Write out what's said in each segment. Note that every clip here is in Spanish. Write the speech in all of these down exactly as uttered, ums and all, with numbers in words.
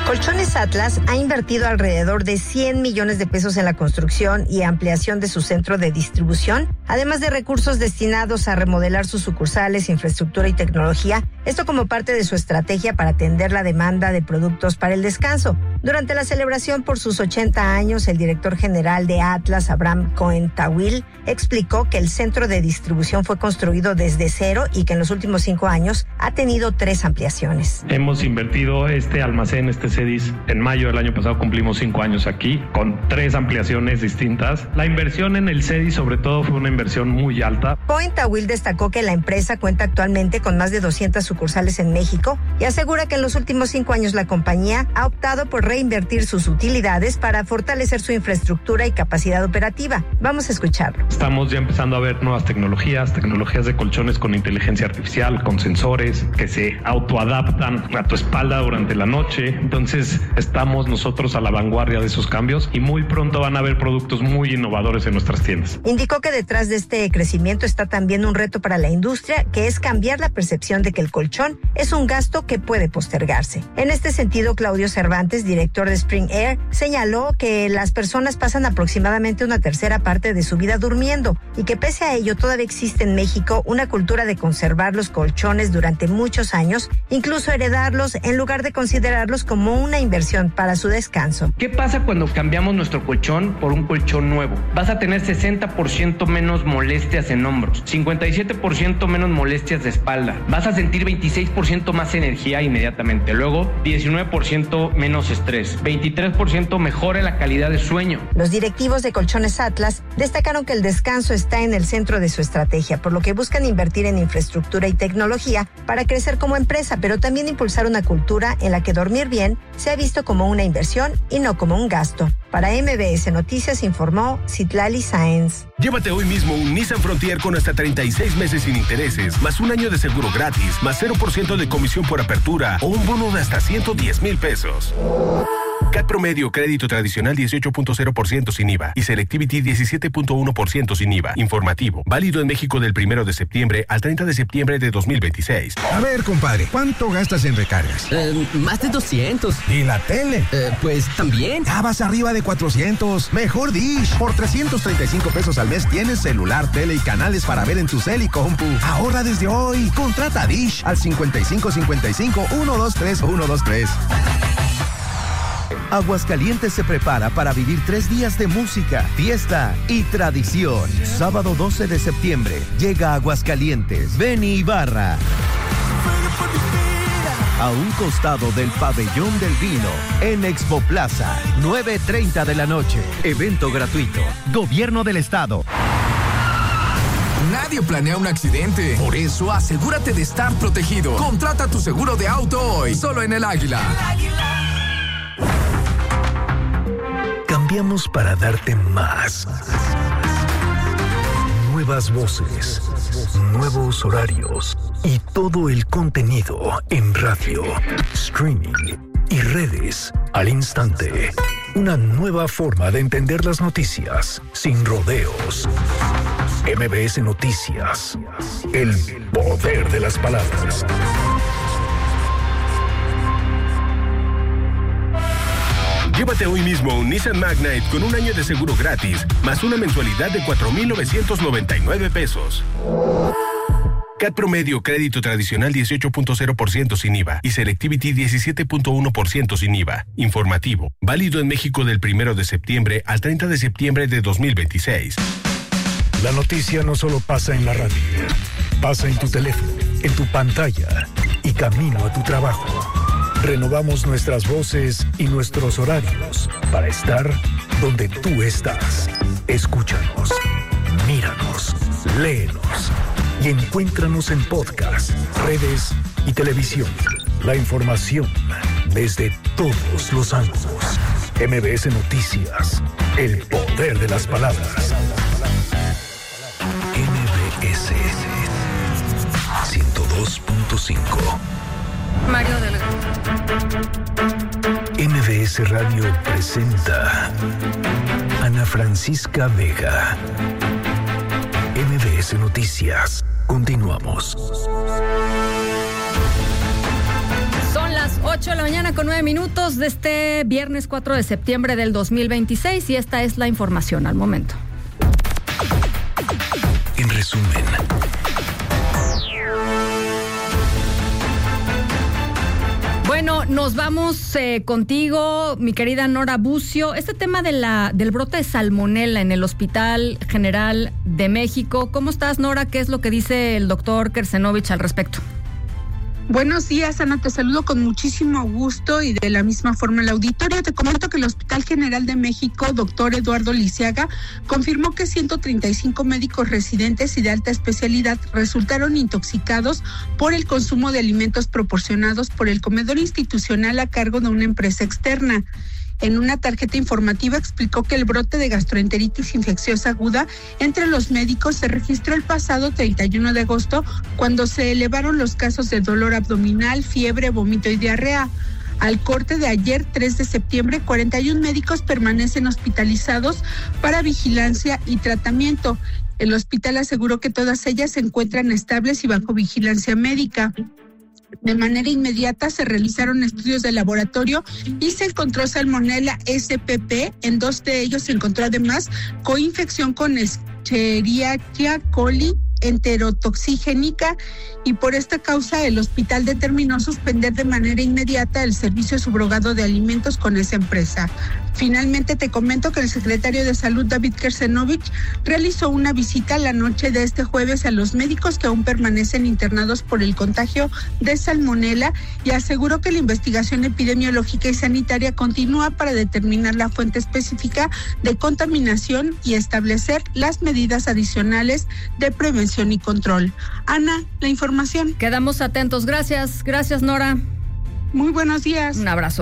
Colchones Atlas ha invertido alrededor de cien millones de pesos en la construcción y ampliación de su centro de distribución, además de recursos destinados a remodelar sus sucursales, infraestructura y tecnología, esto como parte de su estrategia para atender la demanda de productos para el descanso. Durante la celebración por sus ochenta años, el director general de Atlas, Abraham Cohen Tawil, explicó que el centro de distribución fue construido desde cero y que en los últimos cinco años ha tenido tres ampliaciones. Hemos invertido este almacén, este CEDIS, en mayo del año pasado cumplimos cinco años aquí, con tres ampliaciones distintas. La inversión en el CEDIS sobre todo fue una inversión muy alta. Cohen Tawil destacó que la empresa cuenta actualmente con más de doscientas sucursales en México y asegura que en los últimos cinco años la compañía ha optado por reinvertir sus utilidades para fortalecer su infraestructura y capacidad operativa. Vamos a escucharlo. Estamos ya empezando a ver nuevas tecnologías, tecnologías de colchones con inteligencia artificial, con sensores que se autoadaptan a tu espalda durante la noche. Entonces estamos nosotros a la vanguardia de esos cambios y muy pronto van a haber productos muy innovadores en nuestras tiendas. Indicó que detrás de este crecimiento está también un reto para la industria, que es cambiar la percepción de que el colchón es un gasto que puede postergarse. En este sentido, Claudio Cervantes, director de Spring Air, señaló que las personas pasan aproximadamente una tercera parte de su vida durmiendo y que pese a ello todavía existe en México una cultura de conservar los colchones durante muchos años, incluso heredarlos en lugar de considerarlos como una inversión para su descanso. ¿Qué pasa cuando cambiamos nuestro colchón por un colchón nuevo? Vas a tener sesenta por ciento menos molestias en hombros, cincuenta y siete por ciento menos molestias de espalda, vas a sentir veintiséis por ciento más energía inmediatamente, luego diecinueve por ciento menos estrés, veintitrés por ciento mejora la calidad de sueño. Los directivos de Colchones Atlas destacaron que el descanso está en el centro de su estrategia, por lo que buscan invertir en infraestructura y tecnología para crecer como empresa, pero también impulsar una cultura en la que dormir bien se ha visto como una inversión y no como un gasto. Para M B S Noticias informó Citlali Sáenz. Llévate hoy mismo un Nissan Frontier con hasta treinta y seis meses sin intereses, más un año de seguro gratis, más cero por ciento de comisión por apertura o un bono de hasta ciento diez mil pesos. C A T promedio, crédito tradicional dieciocho punto cero por ciento sin I V A y Selectivity diecisiete punto uno por ciento sin I V A. Informativo, válido en México del primero de septiembre al treinta de septiembre de dos mil veintiséis. A ver, compadre, ¿cuánto gastas en recargas? Eh, más de doscientos. ¿Y la tele? Eh, pues también. Ya vas arriba de cuatrocientos. Mejor Dish. Por trescientos treinta y cinco pesos al mes tienes celular, tele y canales para ver en tu cel y compu. Ahorra desde hoy. Contrata a Dish al cincuenta y cinco cincuenta y cinco, ciento veintitrés, ciento veintitrés. Aguascalientes se prepara para vivir tres días de música, fiesta y tradición. Sábado doce de septiembre, llega a Aguascalientes Benny Ibarra. A un costado del Pabellón del Vino, en Expo Plaza, nueve treinta de la noche. Evento gratuito. Gobierno del Estado. Nadie planea un accidente. Por eso, asegúrate de estar protegido. Contrata tu seguro de auto hoy, solo en El Águila. El Águila. Cambiamos para darte más. Nuevas voces, nuevos horarios y todo el contenido en radio, streaming y redes al instante. Una nueva forma de entender las noticias sin rodeos. M B S Noticias. El poder de las palabras. Llévate hoy mismo un Nissan Magnite con un año de seguro gratis, más una mensualidad de cuatro mil novecientos noventa y nueve pesos. C A T promedio, crédito tradicional dieciocho punto cero por ciento sin I V A y Selectivity diecisiete punto uno por ciento sin I V A. Informativo, válido en México del primero de septiembre al treinta de septiembre de dos mil veintiséis. La noticia no solo pasa en la radio, pasa en tu teléfono, en tu pantalla y camino a tu trabajo. Renovamos nuestras voces y nuestros horarios para estar donde tú estás. Escúchanos, míranos, léenos y encuéntranos en podcast, redes y televisión. La información desde todos los ángulos. M B S Noticias, el poder de las palabras. M B S ciento dos punto cinco. Mario Delgado. M B S Radio presenta Ana Francisca Vega. M B S Noticias. Continuamos. Son las ocho ocho de la mañana con nueve minutos de este viernes cuatro de septiembre del dos mil veintiséis y esta es la información al momento. En resumen. Bueno, nos vamos eh, contigo, mi querida Nora Bucio. Este tema de la del brote de salmonela en el Hospital General de México. ¿Cómo estás, Nora? ¿Qué es lo que dice el doctor Kersenovich al respecto? Buenos días, Ana, te saludo con muchísimo gusto y de la misma forma el auditorio. Te comento que el Hospital General de México, doctor Eduardo Lisiaga, confirmó que ciento treinta y cinco médicos residentes y de alta especialidad resultaron intoxicados por el consumo de alimentos proporcionados por el comedor institucional a cargo de una empresa externa. En una tarjeta informativa explicó que el brote de gastroenteritis infecciosa aguda entre los médicos se registró el pasado treinta y uno de agosto, cuando se elevaron los casos de dolor abdominal, fiebre, vómito y diarrea. Al corte de ayer, tres de septiembre, cuarenta y uno médicos permanecen hospitalizados para vigilancia y tratamiento. El hospital aseguró que todas ellas se encuentran estables y bajo vigilancia médica. De manera inmediata se realizaron estudios de laboratorio y se encontró salmonella S P P. En dos de ellos se encontró además coinfección con Escherichia coli enterotoxigénica, y por esta causa el hospital determinó suspender de manera inmediata el servicio subrogado de alimentos con esa empresa. Finalmente te comento que el secretario de Salud, David Kersenovich, realizó una visita la noche de este jueves a los médicos que aún permanecen internados por el contagio de salmonela y aseguró que la investigación epidemiológica y sanitaria continúa para determinar la fuente específica de contaminación y establecer las medidas adicionales de prevención y control. Ana, la información. Quedamos atentos. Gracias, gracias, Nora. Muy buenos días. Un abrazo.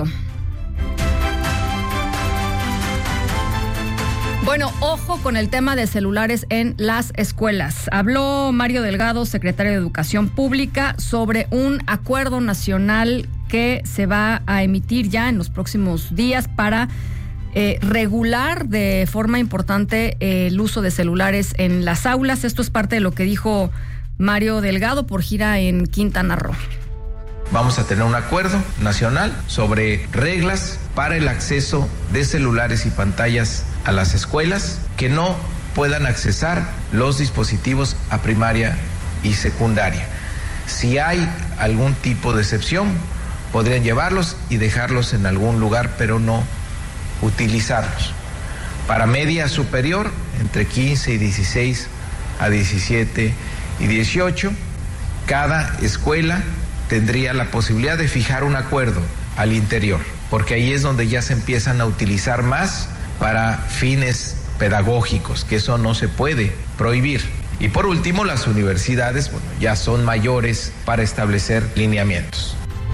Bueno, ojo con el tema de celulares en las escuelas. Habló Mario Delgado, secretario de Educación Pública, sobre un acuerdo nacional que se va a emitir ya en los próximos días para eh, regular de forma importante eh, el uso de celulares en las aulas. Esto es parte de lo que dijo Mario Delgado por gira en Quintana Roo. Vamos a tener un acuerdo nacional sobre reglas para el acceso de celulares y pantallas a las escuelas que no puedan accesar los dispositivos a primaria y secundaria. Si hay algún tipo de excepción, podrían llevarlos y dejarlos en algún lugar, pero no utilizarlos. Para media superior, entre quince y dieciséis a diecisiete y dieciocho, cada escuela tendría la posibilidad de fijar un acuerdo al interior, porque ahí es donde ya se empiezan a utilizar más para fines pedagógicos, que eso no se puede prohibir. Y por último, las universidades, bueno, ya son mayores para establecer lineamientos.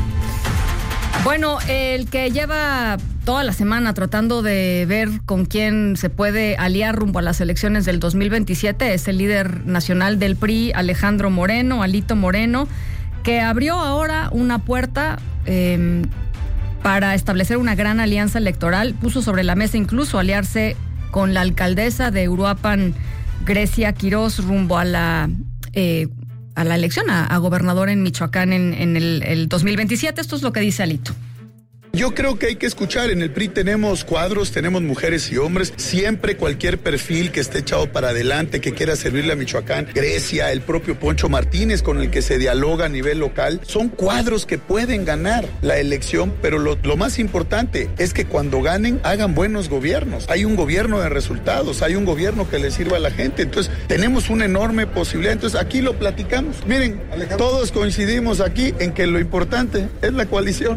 Bueno, el que lleva toda la semana tratando de ver con quién se puede aliar rumbo a las elecciones del dos mil veintisiete es el líder nacional del P R I, Alejandro Moreno, Alito Moreno, que abrió ahora una puerta eh, para establecer una gran alianza electoral. Puso sobre la mesa incluso aliarse con la alcaldesa de Uruapan, Grecia Quirós, rumbo a la eh, a la elección a, a gobernador en Michoacán en, en el, el dos mil veintisiete. Esto es lo que dice Alito. Yo creo que hay que escuchar. En el P R I tenemos cuadros, tenemos mujeres y hombres. Siempre cualquier perfil que esté echado para adelante, que quiera servirle a Michoacán, Grecia, el propio Poncho Martínez, con el que se dialoga a nivel local, son cuadros que pueden ganar la elección, pero lo, lo más importante es que cuando ganen, hagan buenos gobiernos. Hay un gobierno de resultados, hay un gobierno que le sirva a la gente. Entonces, tenemos una enorme posibilidad. Entonces, aquí lo platicamos. Miren, todos coincidimos aquí en que lo importante es la coalición.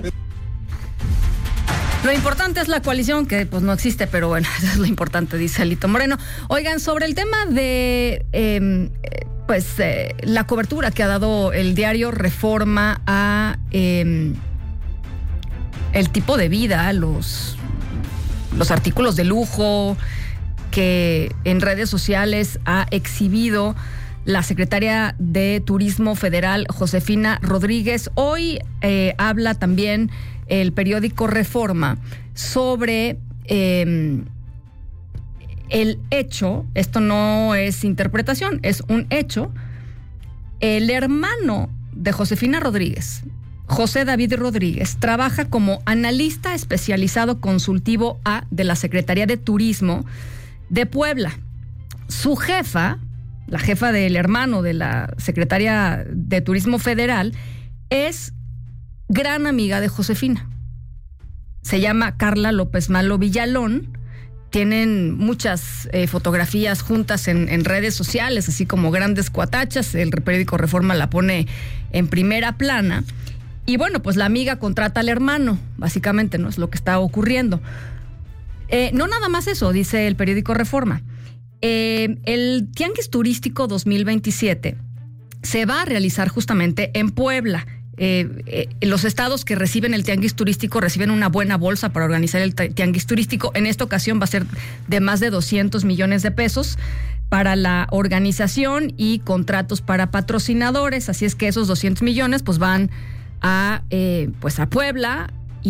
Lo importante es la coalición, que pues no existe, pero bueno, eso es lo importante, dice Alito Moreno. Oigan, sobre el tema de eh, pues eh, la cobertura que ha dado el diario Reforma a eh, el tipo de vida, los, los artículos de lujo que en redes sociales ha exhibido la secretaria de Turismo Federal, Josefina Rodríguez. Hoy eh, habla también el periódico Reforma sobre eh, el hecho, esto no es interpretación, es un hecho. El hermano de Josefina Rodríguez José David Rodríguez trabaja como analista especializado consultivo A de la Secretaría de Turismo de Puebla. Su jefa, la jefa del hermano de la Secretaría de Turismo Federal, es gran amiga de Josefina. Se llama Carla López Malo Villalón. Tienen muchas eh, fotografías juntas en, en redes sociales, así como grandes cuatachas. El periódico Reforma la pone en primera plana. Y bueno, pues la amiga contrata al hermano, básicamente, ¿no? Es lo que está ocurriendo. Eh, no nada más eso, dice el periódico Reforma. Eh, el Tianguis Turístico dos mil veintisiete se va a realizar justamente en Puebla. Eh, eh, los estados que reciben el Tianguis Turístico reciben una buena bolsa para organizar el Tianguis Turístico. En esta ocasión va a ser de más de doscientos millones de pesos para la organización y contratos para patrocinadores. Así es que esos doscientos millones pues van a eh, pues a Puebla,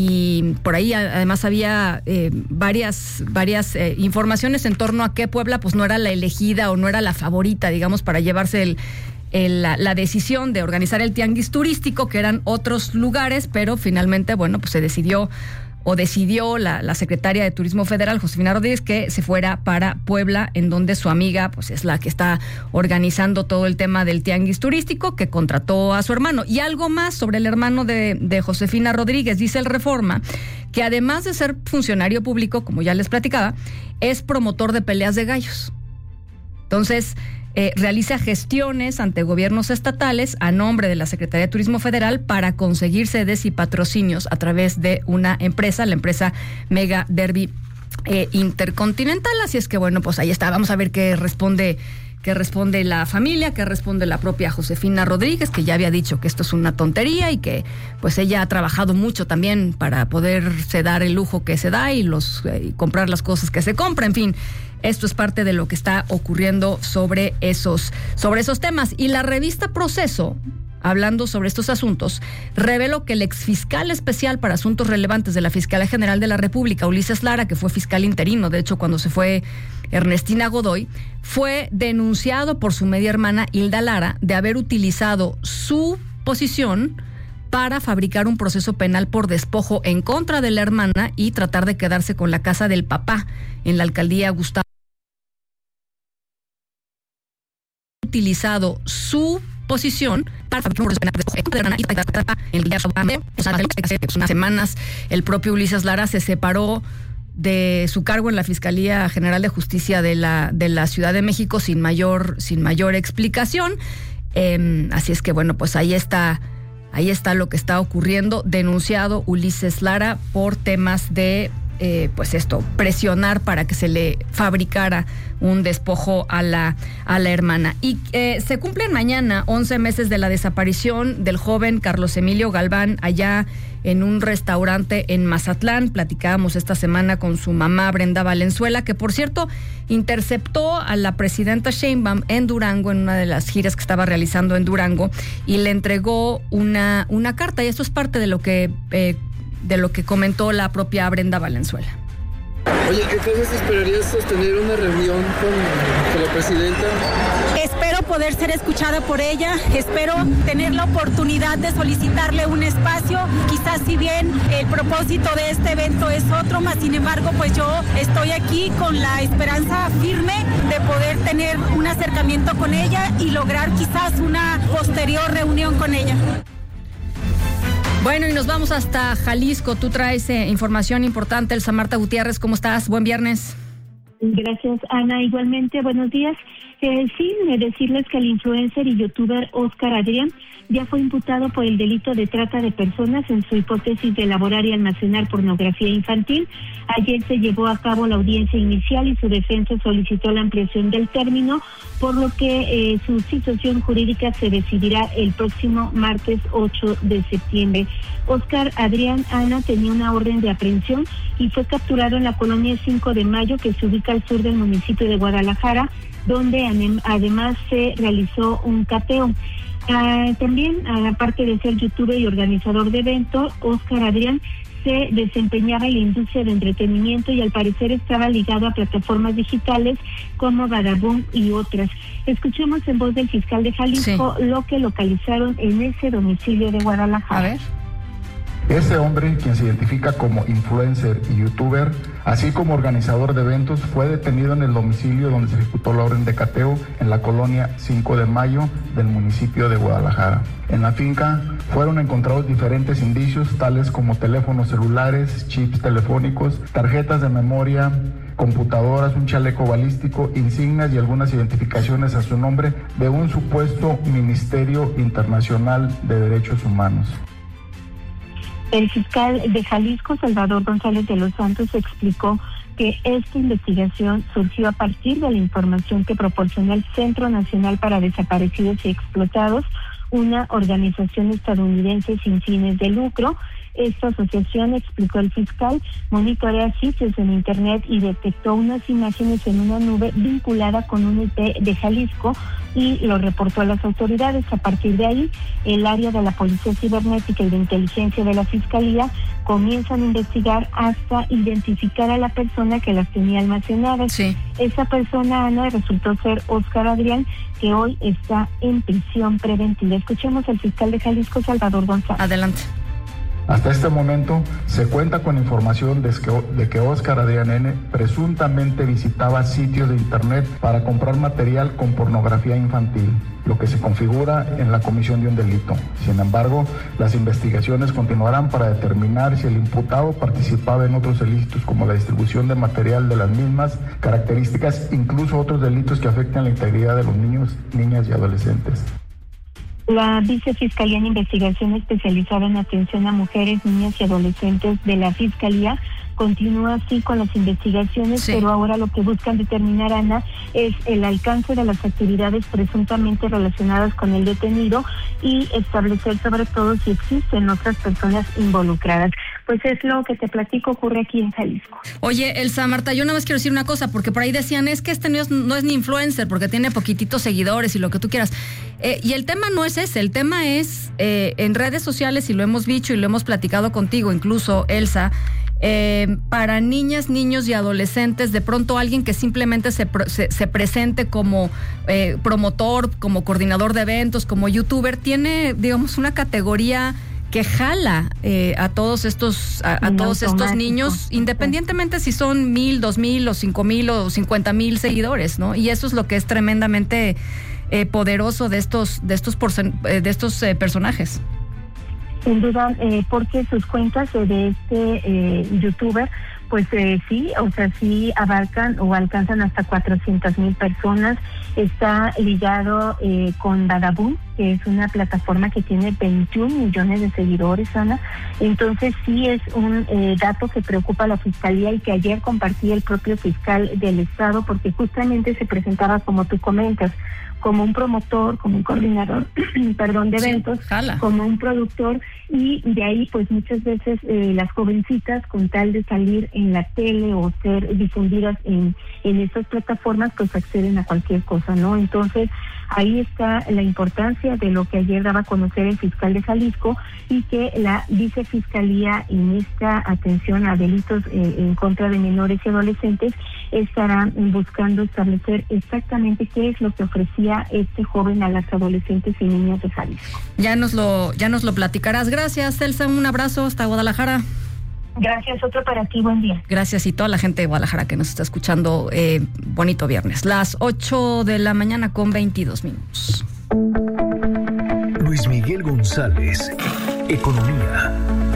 y por ahí además había eh, varias varias eh, informaciones en torno a que Puebla pues no era la elegida o no era la favorita, digamos, para llevarse el, el, la, la decisión de organizar el Tianguis Turístico, que eran otros lugares, pero finalmente, bueno, pues se decidió o decidió la, la secretaria de Turismo Federal, Josefina Rodríguez, que se fuera para Puebla, en donde su amiga pues es la que está organizando todo el tema del Tianguis Turístico, que contrató a su hermano. Y algo más sobre el hermano de, de Josefina Rodríguez, dice el Reforma, que además de ser funcionario público, como ya les platicaba, es promotor de peleas de gallos. Entonces, Eh, realiza gestiones ante gobiernos estatales a nombre de la Secretaría de Turismo Federal para conseguir sedes y patrocinios a través de una empresa, la empresa Mega Derby eh, Intercontinental. Así es que bueno, pues ahí está. Vamos a ver qué responde, qué responde la familia, qué responde la propia Josefina Rodríguez, que ya había dicho que esto es una tontería y que pues ella ha trabajado mucho también para poderse dar el lujo que se da y los eh, comprar las cosas que se compra, en fin. Esto es parte de lo que está ocurriendo sobre esos, sobre esos temas. Y la revista Proceso, hablando sobre estos asuntos, reveló que el exfiscal especial para asuntos relevantes de la Fiscalía General de la República, Ulises Lara, que fue fiscal interino, de hecho, cuando se fue Ernestina Godoy, fue denunciado por su media hermana Hilda Lara de haber utilizado su posición para fabricar un proceso penal por despojo en contra de la hermana y tratar de quedarse con la casa del papá en la alcaldía Gustavo. Utilizado su posición para fabricar un proceso penal por despojo en contra de la hermana y tratar de quedarse en el día hace unas semanas el propio Ulises Lara se separó de su cargo en la Fiscalía General de Justicia de la de la Ciudad de México sin mayor sin mayor explicación. Eh, así es que bueno, pues ahí está ahí está lo que está ocurriendo. Denunciado Ulises Lara por temas de eh, pues esto, presionar para que se le fabricara un despojo a la a la hermana. Y eh, se cumplen mañana once meses de la desaparición del joven Carlos Emilio Galván allá en un restaurante en Mazatlán. Platicábamos esta semana con su mamá Brenda Valenzuela, que por cierto interceptó a la presidenta Sheinbaum en Durango, en una de las giras que estaba realizando en Durango, y le entregó una, una carta, y esto es parte de lo que eh, de lo que comentó la propia Brenda Valenzuela. Oye, entonces esperarías sostener una reunión con, con la presidenta. Espero poder ser escuchada por ella, espero tener la oportunidad de solicitarle un espacio, quizás si bien el propósito de este evento es otro, más sin embargo pues yo estoy aquí con la esperanza firme de poder tener un acercamiento con ella y lograr quizás una posterior reunión con ella. Bueno, y nos vamos hasta Jalisco. Tú traes eh, información importante. Elsa Marta Gutiérrez, ¿cómo estás? Buen viernes. Gracias, Ana. Igualmente, buenos días. Eh, sí, decirles que el influencer y youtuber Oscar Adrián ya fue imputado por el delito de trata de personas en su hipótesis de elaborar y almacenar pornografía infantil. Ayer se llevó a cabo la audiencia inicial y su defensa solicitó la ampliación del término, por lo que eh, su situación jurídica se decidirá el próximo martes ocho de septiembre. Oscar Adrián, Ana, tenía una orden de aprehensión y fue capturado en la colonia cinco de mayo, que se ubica al sur del municipio de Guadalajara, donde además se realizó un cateo. Uh, también, aparte de ser youtuber y organizador de eventos, Oscar Adrián se desempeñaba en la industria de entretenimiento y al parecer estaba ligado a plataformas digitales como Badaboom y otras. Escuchemos en voz del fiscal de Jalisco sí. lo que localizaron en ese domicilio de Guadalajara. A ver. Este hombre, quien se identifica como influencer y youtuber, así como organizador de eventos, fue detenido en el domicilio donde se ejecutó la orden de cateo en la colonia cinco de mayo del municipio de Guadalajara. En la finca fueron encontrados diferentes indicios, tales como teléfonos celulares, chips telefónicos, tarjetas de memoria, computadoras, un chaleco balístico, insignias y algunas identificaciones a su nombre de un supuesto Ministerio Internacional de Derechos Humanos. El fiscal de Jalisco, Salvador González de los Santos, explicó que esta investigación surgió a partir de la información que proporcionó el Centro Nacional para Desaparecidos y Explotados, una organización estadounidense sin fines de lucro. Esta asociación, explicó el fiscal, monitorea sitios en Internet y detectó unas imágenes en una nube vinculada con un I P de Jalisco y lo reportó a las autoridades. A partir de ahí, el área de la Policía Cibernética y de Inteligencia de la Fiscalía comienzan a investigar hasta identificar a la persona que las tenía almacenadas. Sí. Esa persona, Ana, resultó ser Óscar Adrián, que hoy está en prisión preventiva. Escuchemos al fiscal de Jalisco, Salvador González. Adelante. Hasta este momento se cuenta con información de que, de que Óscar Adrián N. presuntamente visitaba sitios de internet para comprar material con pornografía infantil, lo que se configura en la comisión de un delito. Sin embargo, las investigaciones continuarán para determinar si el imputado participaba en otros delitos como la distribución de material de las mismas características, incluso otros delitos que afectan la integridad de los niños, niñas y adolescentes. La Vicefiscalía en Investigación Especializada en Atención a Mujeres, Niñas y Adolescentes de la Fiscalía continúa así con las investigaciones, sí. Pero ahora lo que buscan determinar, Ana, es el alcance de las actividades presuntamente relacionadas con el detenido y establecer sobre todo si existen otras personas involucradas. Pues es lo que te platico, ocurre aquí en Jalisco. Oye, Elsa, Marta, yo nada más quiero decir una cosa, porque por ahí decían, es que este no es, no es ni influencer, porque tiene poquititos seguidores y lo que tú quieras. Eh, y el tema no es ese, el tema es eh, en redes sociales, y lo hemos dicho y lo hemos platicado contigo, incluso, Elsa, Eh, para niñas, niños y adolescentes, de pronto alguien que simplemente se, se, se presente como eh, promotor, como coordinador de eventos, como youtuber, tiene, digamos, una categoría que jala eh, a todos estos a, a todos estos niños, independientemente si son mil, dos mil o cinco mil o cincuenta mil seguidores, ¿no? Y eso es lo que es tremendamente eh, poderoso de estos de estos porcent- de estos eh, personajes. Sin duda, eh, porque sus cuentas eh, de este eh, youtuber, pues eh, sí, o sea, sí abarcan o alcanzan hasta cuatrocientas mil personas. Está ligado eh, con Badabun, que es una plataforma que tiene veintiún millones de seguidores, Ana. Entonces sí es un eh, dato que preocupa a la Fiscalía y que ayer compartía el propio fiscal del Estado, porque justamente se presentaba, como tú comentas, como un promotor, como un coordinador, perdón, de eventos, sí, como un productor, y de ahí pues muchas veces eh, las jovencitas, con tal de salir en la tele o ser difundidas en, en estas plataformas, pues acceden a cualquier cosa, ¿no? Entonces ahí está la importancia de lo que ayer daba a conocer el fiscal de Jalisco, y que la vicefiscalía en esta atención a delitos eh, en contra de menores y adolescentes estarán buscando establecer exactamente qué es lo que ofrecía este joven a las adolescentes y niñas de Jalisco. Ya nos lo, ya nos lo platicarás. Gracias, Elsa, un abrazo hasta Guadalajara. Gracias, otro para ti, buen día. Gracias, y toda la gente de Guadalajara que nos está escuchando, eh, bonito viernes. Las ocho de la mañana con veintidós minutos. Luis Miguel González, Economía.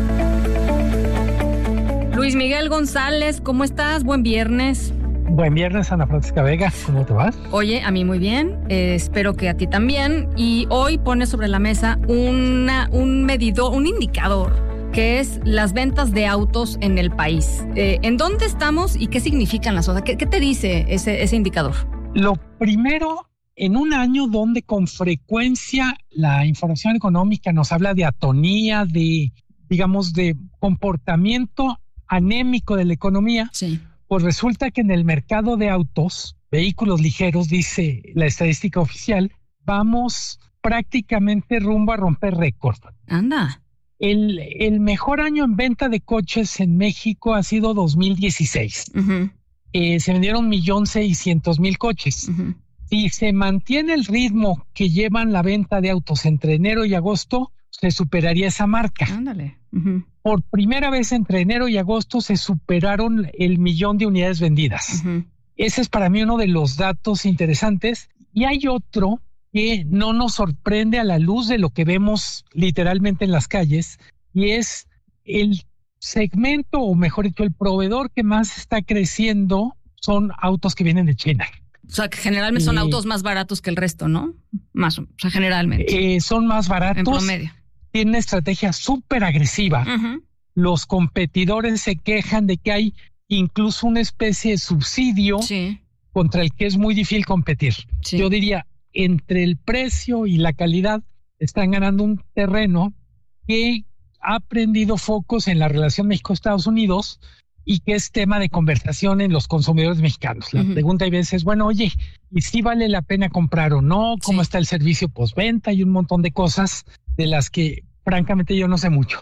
Luis Miguel González, ¿cómo estás? Buen viernes. Buen viernes, Ana Francisca Vega, ¿cómo te vas? Oye, a mí muy bien, eh, espero que a ti también. Y hoy pone sobre la mesa una, un medidor, un indicador, que es las ventas de autos en el país. Eh, ¿En dónde estamos y qué significan las cosas? ¿Qué, qué te dice ese, ese indicador? Lo primero, en un año donde con frecuencia la información económica nos habla de atonía, de, digamos, de comportamiento anémico de la economía, sí. Pues resulta que en el mercado de autos, vehículos ligeros, dice la estadística oficial, vamos prácticamente rumbo a romper récord. Anda. El, el mejor año en venta de coches en México ha sido dos mil dieciséis. Uh-huh. Eh, se vendieron un millón seiscientos mil coches. Uh-huh. Si se mantiene el ritmo que llevan la venta de autos entre enero y agosto, se superaría esa marca. Ándale. Uh-huh. Por primera vez entre enero y agosto se superaron el millón de unidades vendidas. Uh-huh. Ese es para mí uno de los datos interesantes. Y hay otro que no nos sorprende a la luz de lo que vemos literalmente en las calles, y es el segmento, o mejor dicho, el proveedor que más está creciendo son autos que vienen de China. O sea, que generalmente son eh, autos más baratos que el resto, ¿no? Más, o sea, generalmente. Eh, son más baratos. En promedio. Tienen una estrategia súper agresiva. Uh-huh. Los competidores se quejan de que hay incluso una especie de subsidio sí. contra el que es muy difícil competir. Sí. Yo diría, entre el precio y la calidad, están ganando un terreno que ha prendido focos en la relación México-Estados Unidos y que es tema de conversación en los consumidores mexicanos. La uh-huh. pregunta a veces es, bueno, oye, ¿y si vale la pena comprar o no? ¿Cómo sí. está el servicio postventa? Y un montón de cosas de las que francamente yo no sé mucho.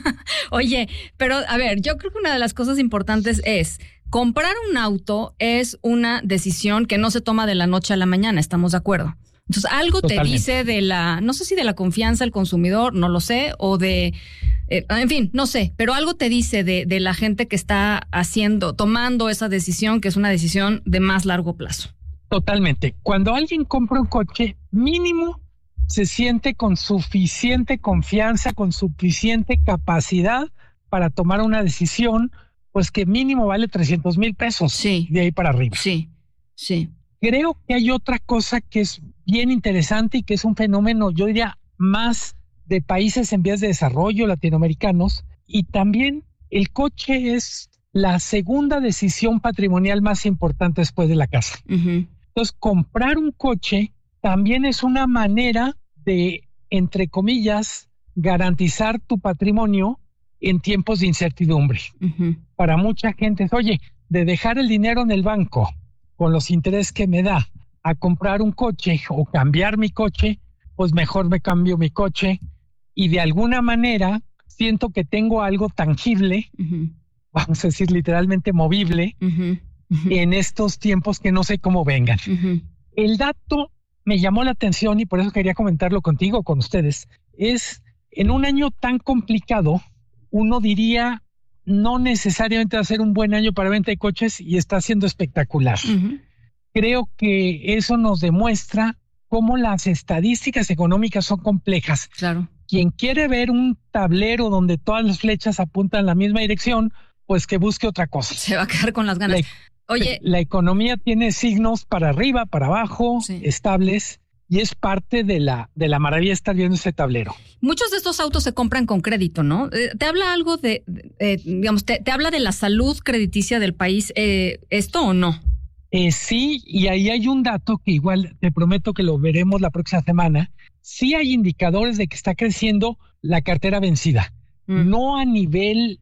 Oye, pero a ver, yo creo que una de las cosas importantes es comprar un auto es una decisión que no se toma de la noche a la mañana, ¿estamos de acuerdo? Entonces, algo Totalmente. Te dice de la, no sé si de la confianza del consumidor, no lo sé, o de, eh, en fin, no sé, pero algo te dice de, de la gente que está haciendo, tomando esa decisión, que es una decisión de más largo plazo. Totalmente. Cuando alguien compra un coche, mínimo se siente con suficiente confianza, con suficiente capacidad para tomar una decisión, pues que mínimo vale trescientos mil pesos sí. de ahí para arriba. Sí, sí. Creo que hay otra cosa que es bien interesante y que es un fenómeno, yo diría, más de países en vías de desarrollo latinoamericanos, y también el coche es la segunda decisión patrimonial más importante después de la casa. Uh-huh. Entonces, comprar un coche también es una manera de, entre comillas, garantizar tu patrimonio en tiempos de incertidumbre. Uh-huh. Para mucha gente es, oye, de dejar el dinero en el banco con los intereses que me da a comprar un coche o cambiar mi coche, pues mejor me cambio mi coche y de alguna manera siento que tengo algo tangible, uh-huh. vamos a decir literalmente movible, uh-huh. Uh-huh. en estos tiempos que no sé cómo vengan. Uh-huh. El dato me llamó la atención y por eso quería comentarlo contigo, con ustedes, es en un año tan complicado, uno diría no necesariamente va a ser un buen año para venta de coches y está siendo espectacular. Uh-huh. Creo que eso nos demuestra cómo las estadísticas económicas son complejas. Claro. Quien quiere ver un tablero donde todas las flechas apuntan en la misma dirección, pues que busque otra cosa. Se va a quedar con las ganas. La, Oye, la economía tiene signos para arriba, para abajo, sí. estables, y es parte de la, de la maravilla estar viendo ese tablero. Muchos de estos autos se compran con crédito, ¿no? Eh, ¿Te habla algo de, eh, digamos, te, te habla de la salud crediticia del país, eh, esto o no? Eh, sí, y ahí hay un dato que igual te prometo que lo veremos la próxima semana. Sí hay indicadores de que está creciendo la cartera vencida. Mm. No a nivel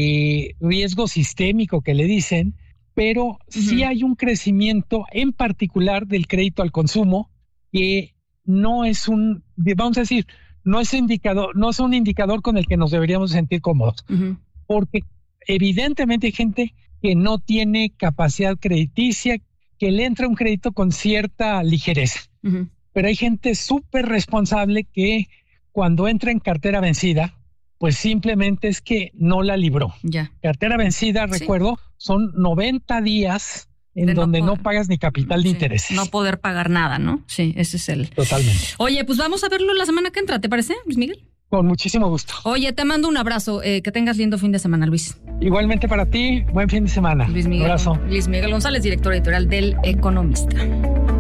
de riesgo sistémico que le dicen, pero uh-huh. sí hay un crecimiento en particular del crédito al consumo que no es un, vamos a decir, no es indicador, no es un indicador con el que nos deberíamos sentir cómodos, uh-huh. porque evidentemente hay gente que no tiene capacidad crediticia, que le entra un crédito con cierta ligereza, uh-huh. pero hay gente súper responsable que cuando entra en cartera vencida, pues simplemente es que no la libró. Ya. Cartera vencida, ¿sí? Recuerdo, son noventa días en de donde no, poder, no pagas ni capital sí, ni intereses. No poder pagar nada, ¿no? Sí, ese es el... Totalmente. Oye, pues vamos a verlo la semana que entra, ¿te parece, Luis Miguel? Con muchísimo gusto. Oye, te mando un abrazo. Eh, que tengas lindo fin de semana, Luis. Igualmente para ti, buen fin de semana. Luis Miguel, un abrazo. Luis Miguel González, director editorial del Economista.